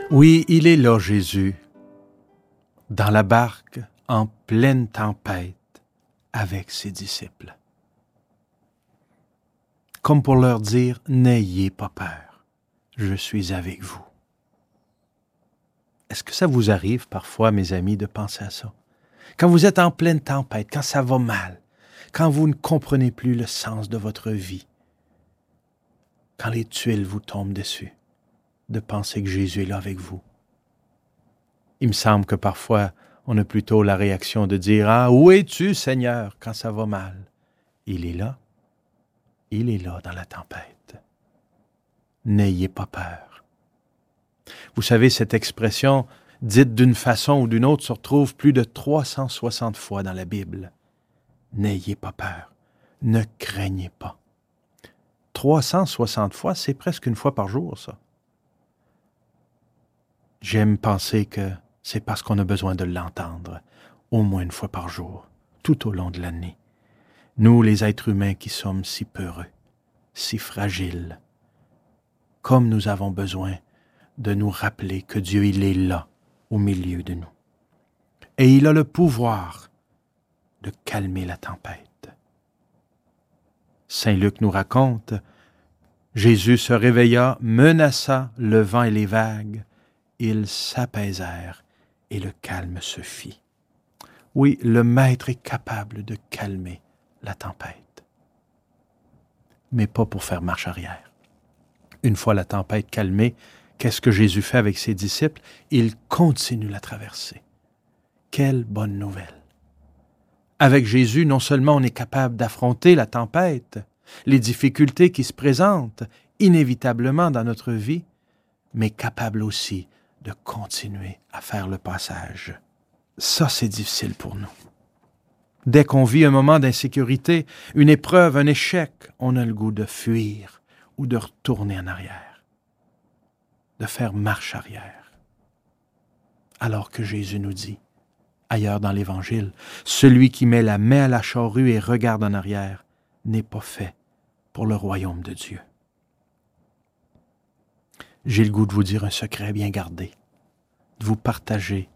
Oui, il est là, Jésus, dans la barque, en pleine tempête, avec ses disciples. Comme pour leur dire, n'ayez pas peur, je suis avec vous. Est-ce que ça vous arrive parfois, mes amis, de penser à ça? Quand vous êtes en pleine tempête, quand ça va mal, quand vous ne comprenez plus le sens de votre vie, quand les tuiles vous tombent dessus, de penser que Jésus est là avec vous. Il me semble que parfois, on a plutôt la réaction de dire « Ah, où es-tu, Seigneur, quand ça va mal? » Il est là dans la tempête. N'ayez pas peur. Vous savez, cette expression, dite d'une façon ou d'une autre, se retrouve plus de 360 fois dans la Bible. N'ayez pas peur. Ne craignez pas. 360 fois, c'est presque une fois par jour, ça. J'aime penser que c'est parce qu'on a besoin de l'entendre, au moins une fois par jour, tout au long de l'année. Nous, les êtres humains qui sommes si peureux, si fragiles, comme nous avons besoin de nous rappeler que Dieu, il est là, au milieu de nous. Et il a le pouvoir de calmer la tempête. Saint Luc nous raconte, Jésus se réveilla, menaça le vent et les vagues, ils s'apaisèrent et le calme se fit. Oui, le Maître est capable de calmer la tempête, mais pas pour faire marche arrière. Une fois la tempête calmée, qu'est-ce que Jésus fait avec ses disciples? Il continue la traversée. Quelle bonne nouvelle! Avec Jésus, non seulement on est capable d'affronter la tempête, les difficultés qui se présentent inévitablement dans notre vie, mais capable aussi de continuer à faire le passage. Ça, c'est difficile pour nous. Dès qu'on vit un moment d'insécurité, une épreuve, un échec, on a le goût de fuir ou de retourner en arrière, de faire marche arrière. Alors que Jésus nous dit, ailleurs dans l'Évangile, celui qui met la main à la charrue et regarde en arrière n'est pas fait pour le royaume de Dieu. J'ai le goût de vous dire un secret bien gardé, de vous partager